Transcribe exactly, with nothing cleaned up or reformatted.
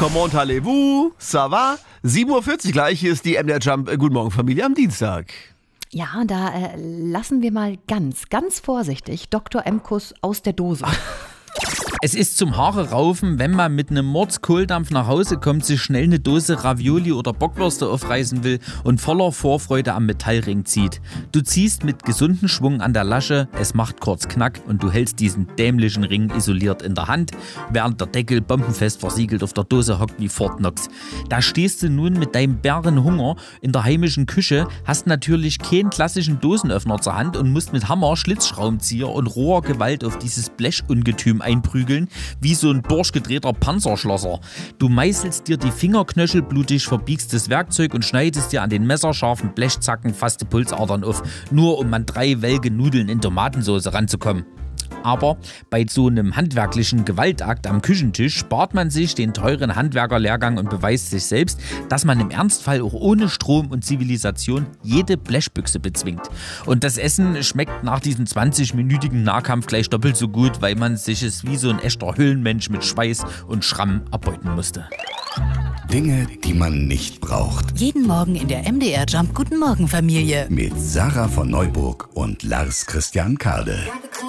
Comment allez-vous? Ça va? sieben Uhr vierzig gleich, hier ist die M D R Jump. Guten Morgen Familie am Dienstag. Ja, da äh, lassen wir mal ganz, ganz vorsichtig Doktor Emkus aus der Dose. Es ist zum Haare raufen, wenn man mit einem Mordskohldampf nach Hause kommt, sich schnell eine Dose Ravioli oder Bockwürste aufreißen will und voller Vorfreude am Metallring zieht. Du ziehst mit gesundem Schwung an der Lasche, es macht kurz Knack und du hältst diesen dämlichen Ring isoliert in der Hand, während der Deckel bombenfest versiegelt auf der Dose hockt wie Fort Knox. Da stehst du nun mit deinem Bärenhunger in der heimischen Küche, hast natürlich keinen klassischen Dosenöffner zur Hand und musst mit Hammer, Schlitzschraubenzieher und roher Gewalt auf dieses Blechungetüm einprügeln, wie so ein durchgedrehter Panzerschlosser. Du meißelst dir die Fingerknöchel blutig, verbiegst das Werkzeug und schneidest dir an den messerscharfen Blechzacken fast die Pulsadern auf, nur um an drei welke Nudeln in Tomatensauce ranzukommen. Aber bei so einem handwerklichen Gewaltakt am Küchentisch spart man sich den teuren Handwerkerlehrgang und beweist sich selbst, dass man im Ernstfall auch ohne Strom und Zivilisation jede Blechbüchse bezwingt. Und das Essen schmeckt nach diesem zwanzigminütigen Nahkampf gleich doppelt so gut, weil man sich es wie so ein echter Höhlenmensch mit Schweiß und Schramm erbeuten musste. Dinge, die man nicht braucht. Jeden Morgen in der M D R Jump Guten Morgen Familie. Mit Sarah von Neuburg und Lars Christian Kade.